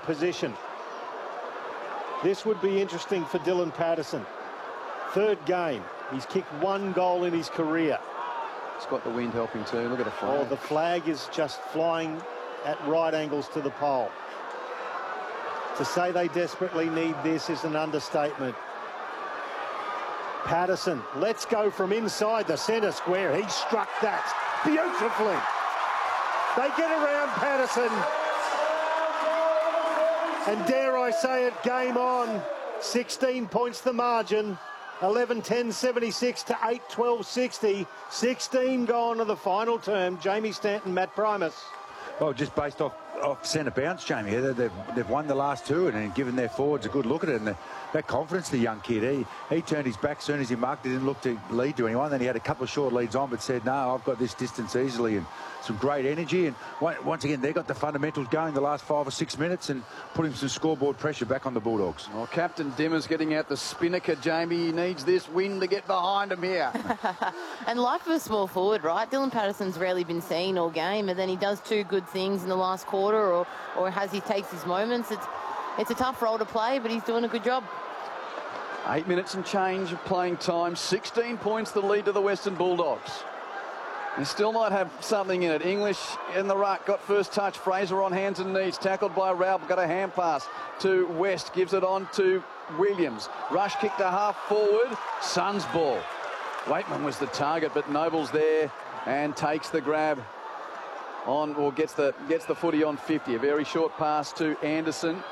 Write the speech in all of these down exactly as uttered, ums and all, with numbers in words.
forward position. This would be interesting for Dylan Patterson. Third game. He's kicked one goal in his career. It's got the wind helping too. Look at the flag. Oh, the flag is just flying at right angles to the pole. To say they desperately need this is an understatement. Patterson, let's go from inside the centre square. He struck that beautifully. They get around Patterson. And dare I say it, game on. sixteen points the margin. eleven ten seventy-six to eight twelve sixty. sixteen gone to the final term. Jamie Stanton, Matt Primus. Well, just based off, off centre bounce, Jamie. They've, they've won the last two and given their forwards a good look at it. And the, that confidence, the young kid, he, he turned his back as soon as he marked. He didn't look to lead to anyone. Then he had a couple of short leads on, but said, no, I've got this distance easily. And some great energy. And once again, they got the fundamentals going the last five or six minutes and putting some scoreboard pressure back on the Bulldogs. Well, Captain Dimmer's getting out the spinnaker, Jamie. He needs this win to get behind him here. And life of a small forward, right? Dylan Patterson's rarely been seen all game, and then he does two good things in the last quarter, or, or has he takes his moments. It's, it's a tough role to play, but he's doing a good job. Eight minutes and change of playing time. sixteen points the lead to the Western Bulldogs. He still might have something in it. English in the ruck, got first touch. Fraser on hands and knees, tackled by Ralph, got a hand pass to West, gives it on to Williams. Rush kick to half forward, Suns ball. Waitman was the target, but Noble's there and takes the grab on, or gets the gets the footy on fifty. A very short pass to Anderson.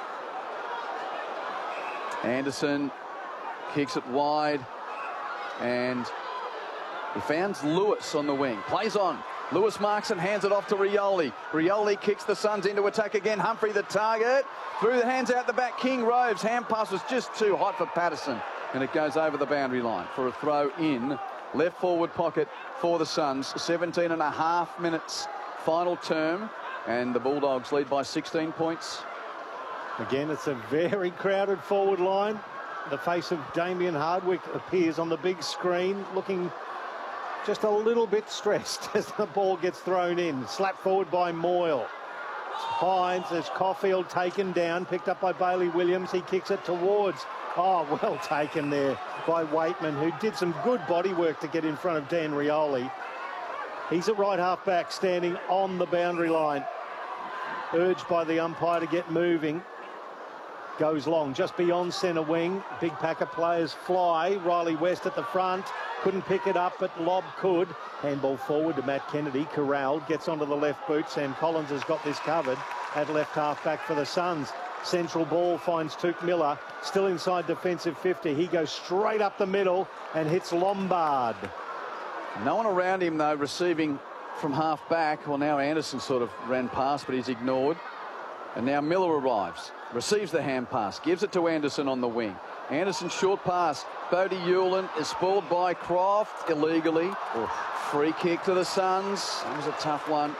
Anderson kicks it wide, and he finds Lewis on the wing. Plays on. Lewis marks and hands it off to Rioli. Rioli kicks the Suns into attack again. Humphrey the target. Through the hands out the back. King Roves. Hand pass was just too hot for Patterson. And it goes over the boundary line for a throw in. Left forward pocket for the Suns. seventeen and a half minutes final term. And the Bulldogs lead by sixteen points. Again, it's a very crowded forward line. The face of Damien Hardwick appears on the big screen, looking just a little bit stressed as the ball gets thrown in. Slapped forward by Moyle. Hines, there's Caulfield taken down, picked up by Bailey Williams. He kicks it towards. Oh, well taken there by Waitman, who did some good body work to get in front of Dan Rioli. He's at right half back, standing on the boundary line. Urged by the umpire to get moving. Goes long, just beyond centre wing. Big pack of players fly. Riley West at the front. Couldn't pick it up, but Lobb could. Handball forward to Matt Kennedy. Corralled, gets onto the left boot. Sam Collins has got this covered at left half back for the Suns. Central ball finds Tuke Miller. Still inside defensive fifty. He goes straight up the middle and hits Lombard. No one around him, though, receiving from half back. Well, now Anderson sort of ran past, but he's ignored. And now Miller arrives. Receives the hand pass. Gives it to Anderson on the wing. Anderson short pass. Bodie Hewlin is spoiled by Croft illegally. Oh, free kick to the Suns. That was a tough one.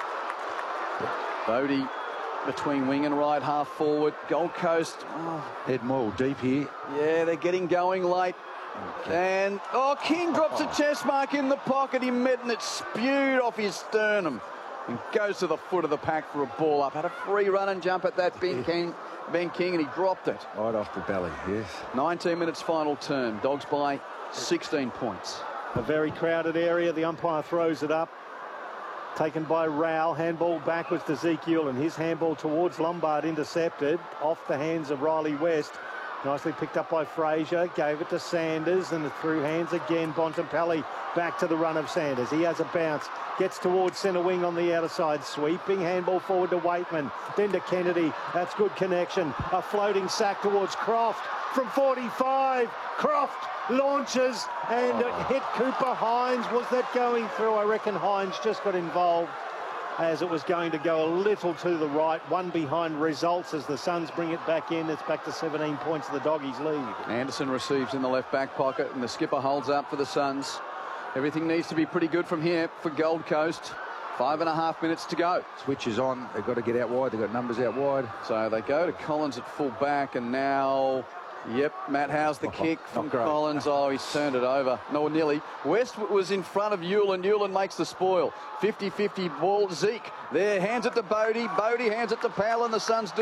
Bodie between wing and right, half forward. Gold Coast. Oh. Head more deep here. Yeah, they're getting going late. Okay. And, oh, King drops a chest mark in the pocket. He met and it spewed off his sternum. And goes to the foot of the pack for a ball up. Had a free run and jump at that Ben King, Ben King, and he dropped it. Right off the belly, yes. nineteen minutes final term. Dogs by sixteen points. A very crowded area. The umpire throws it up. Taken by Rao. Handball backwards to Ezekiel, and his handball towards Lombard intercepted. Off the hands of Riley West. Nicely picked up by Fraser. Gave it to Sanders, and through hands again. Bontempelli back to the run of Sanders. He has a bounce. Gets towards centre wing on the outer side. Sweeping handball forward to Waitman. Then to Kennedy. That's good connection. A floating sack towards Croft from forty-five. Croft launches and it hit Cooper Hines. Was that going through? I reckon Hines just got involved as it was going to go a little to the right. One behind results as the Suns bring it back in. It's back to seventeen points of the Doggies lead. Anderson receives in the left back pocket and the skipper holds up for the Suns. Everything needs to be pretty good from here for Gold Coast. Five and a half minutes to go. Switch is on. They've got to get out wide. They've got numbers out wide. So they go to Collins at full back, and now, yep, Matt Howe's the oh, kick from Collins. Oh, he's turned it over. No, nearly. West was in front of Hewlin. Hewlin makes the spoil. fifty fifty ball. Zeke there, hands it to Bodie. Bodie hands it to Powell, and the Suns do